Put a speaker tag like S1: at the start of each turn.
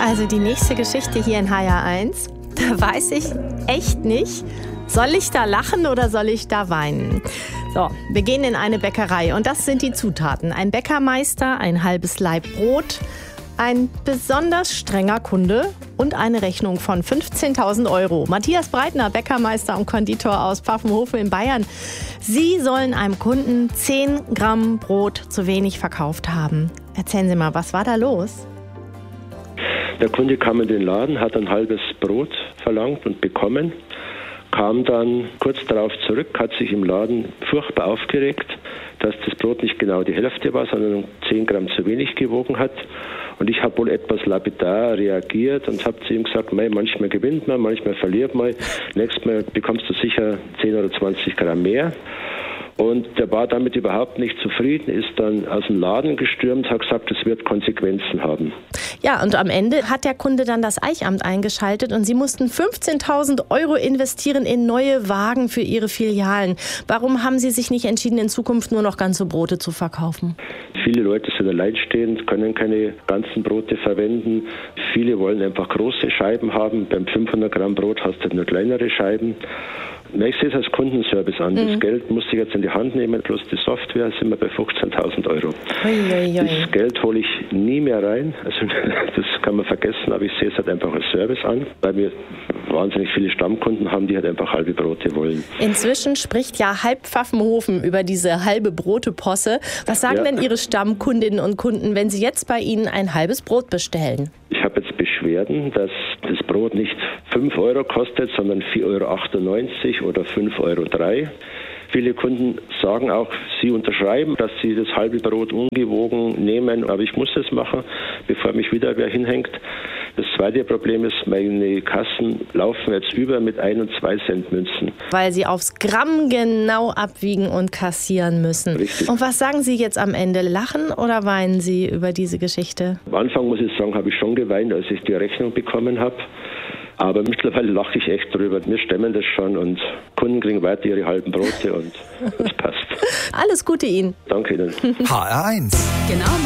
S1: Also die nächste Geschichte hier in HR1, da weiß ich echt nicht, soll ich da lachen oder soll ich da weinen? So, wir gehen in eine Bäckerei und das sind die Zutaten. Ein Bäckermeister, ein halbes Laib Brot, ein besonders strenger Kunde und eine Rechnung von 15.000 Euro. Matthias Breitner, Bäckermeister und Konditor aus Pfaffenhofen in Bayern. Sie sollen einem Kunden 10 Gramm Brot zu wenig verkauft haben. Erzählen Sie mal, was war da los?
S2: Der Kunde kam in den Laden, hat ein halbes Brot verlangt und bekommen, kam dann kurz darauf zurück, hat sich im Laden furchtbar aufgeregt, dass das Brot nicht genau die Hälfte war, sondern 10 Gramm zu wenig gewogen hat. Und ich habe wohl etwas lapidar reagiert und habe zu ihm gesagt, manchmal gewinnt man, manchmal verliert man, nächstes Mal bekommst du sicher 10 oder 20 Gramm mehr. Und der war damit überhaupt nicht zufrieden, ist dann aus dem Laden gestürmt, hat gesagt, es wird Konsequenzen haben.
S1: Ja, und am Ende hat der Kunde dann das Eichamt eingeschaltet und Sie mussten 15.000 Euro investieren in neue Wagen für Ihre Filialen. Warum haben Sie sich nicht entschieden, in Zukunft nur noch ganze Brote zu verkaufen?
S2: Viele Leute sind alleinstehend, können keine ganzen Brote verwenden. Viele wollen einfach große Scheiben haben. Beim 500 Gramm Brot hast du nur kleinere Scheiben. Ich sehe es als Kundenservice an. Das Geld muss ich jetzt in die Hand nehmen, plus die Software sind wir bei 15.000 Euro. Das Geld hole ich nie mehr rein. Also das kann man vergessen, aber ich sehe es halt einfach als Service an, weil wir wahnsinnig viele Stammkunden haben, die halt einfach halbe Brote wollen.
S1: Inzwischen spricht ja halb Pfaffenhofen über diese halbe Broteposse. Was sagen denn Ihre Stammkundinnen und Kunden, wenn sie jetzt bei Ihnen ein halbes Brot bestellen?
S2: Ich habe jetzt Beschwerden, dass das Brot nicht 5 Euro kostet, sondern 4,98 Euro oder 5,03 Euro. Viele Kunden sagen auch, sie unterschreiben, dass sie das halbe Brot ungewogen nehmen, aber ich muss es machen, bevor mich wieder wer hinhängt. Das zweite Problem ist, meine Kassen laufen jetzt über mit 1 und 2 Cent Münzen.
S1: Weil sie aufs Gramm genau abwiegen und kassieren müssen.
S2: Richtig.
S1: Und was sagen Sie jetzt am Ende? Lachen oder weinen Sie über diese Geschichte?
S2: Am Anfang, muss ich sagen, habe ich schon geweint, als ich die Rechnung bekommen habe. Aber mittlerweile lache ich echt drüber. Wir stemmen das schon und Kunden kriegen weiter ihre halben Brote und das passt.
S1: Alles Gute Ihnen.
S2: Danke Ihnen.
S3: HR1.
S4: Genau